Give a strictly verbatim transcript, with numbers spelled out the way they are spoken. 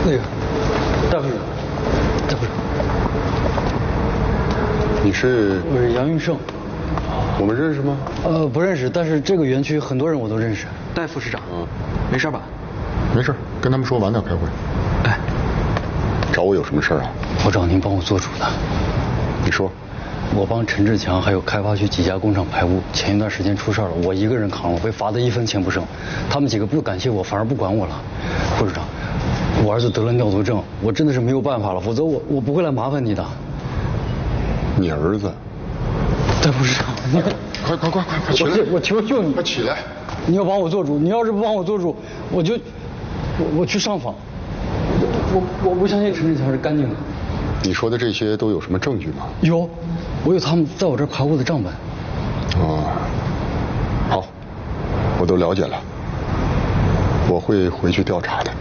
那个，戴会长，戴会长， 你是？ 我是杨运胜。 我们认识吗？ 呃，不认识，但是这个园区很多人我都认识。戴副市长，嗯，没事吧？ 没事，跟他们说晚点开会。 哎， 找我有什么事啊？ 我找您帮我做主的。 你说。 我帮陈志强还有开发区几家工厂排污，前一段时间出事了，我一个人扛了，被罚得一分钱不剩。他们几个不感谢我，反而不管我了。副市长，我儿子得了尿毒症，我真的是没有办法了，否则我我不会来麻烦你的。 你儿子？ 戴副市长，你快快快快快起来！ 我我求求你， 快起来！ 你要帮我做主，你要是不帮我做主，我就我我去上访。我我不相信陈志强是干净的。 你说的这些都有什么证据吗？ 有，我有他们在我这儿排污的账本。 哦，好，我都了解了，我会回去调查的。